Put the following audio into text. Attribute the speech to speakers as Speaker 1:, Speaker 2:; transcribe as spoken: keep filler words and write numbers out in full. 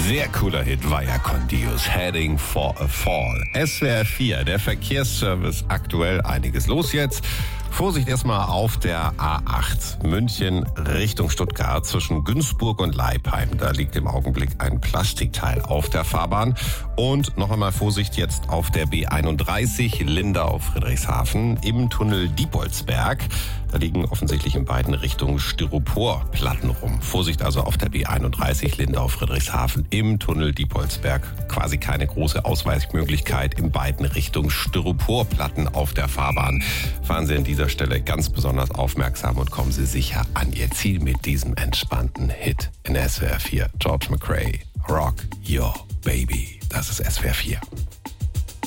Speaker 1: Sehr cooler Hit, Vaya con Dios, Heading for a Fall. S W R vier, der Verkehrsservice aktuell, einiges los jetzt. Vorsicht erstmal auf der A acht, München Richtung Stuttgart zwischen Günzburg und Leipheim. Da liegt im Augenblick ein Plastikteil auf der Fahrbahn. Und noch einmal Vorsicht jetzt auf der B einunddreißig, Lindau-Friedrichshafen im Tunnel Diepoldsberg. Da liegen offensichtlich in beiden Richtungen Styroporplatten rum. Vorsicht also auf der B einunddreißig, Lindau-Friedrichshafen im Tunnel Diepoldsberg. Quasi keine große Ausweichmöglichkeit, in beiden Richtungen Styroporplatten auf der Fahrbahn. Fahren Sie an dieser Stelle ganz besonders aufmerksam und kommen Sie sicher an Ihr Ziel mit diesem entspannten Hit in S W R vier. George McRae, Rock Your Baby. Das ist S W R vier.